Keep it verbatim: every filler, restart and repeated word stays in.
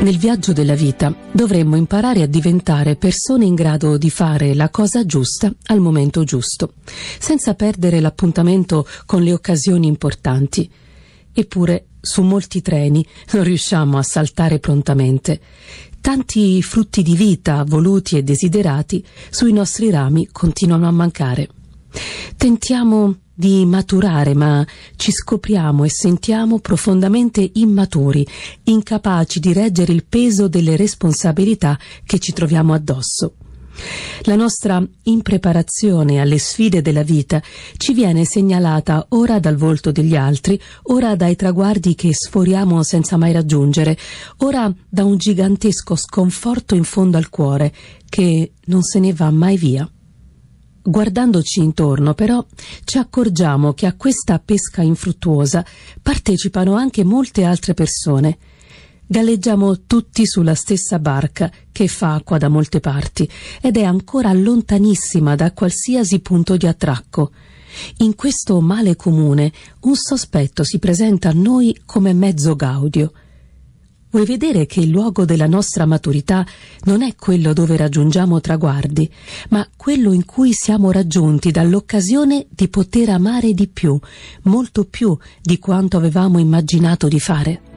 Nel viaggio della vita dovremmo imparare a diventare persone in grado di fare la cosa giusta al momento giusto, senza perdere l'appuntamento con le occasioni importanti. Eppure, su molti treni non riusciamo a saltare prontamente. Tanti frutti di vita voluti e desiderati sui nostri rami continuano a mancare. Tentiamo di maturare, ma ci scopriamo e sentiamo profondamente immaturi, incapaci di reggere il peso delle responsabilità che ci troviamo addosso. La nostra impreparazione alle sfide della vita ci viene segnalata ora dal volto degli altri, ora dai traguardi che sforiamo senza mai raggiungere, ora da un gigantesco sconforto in fondo al cuore che non se ne va mai via. Guardandoci intorno, però, ci accorgiamo che a questa pesca infruttuosa partecipano anche molte altre persone. Galleggiamo tutti sulla stessa barca che fa acqua da molte parti ed è ancora lontanissima da qualsiasi punto di attracco. In questo male comune un sospetto si presenta a noi come mezzo gaudio. Vuoi vedere che il luogo della nostra maturità non è quello dove raggiungiamo traguardi, ma quello in cui siamo raggiunti dall'occasione di poter amare di più, molto più di quanto avevamo immaginato di fare?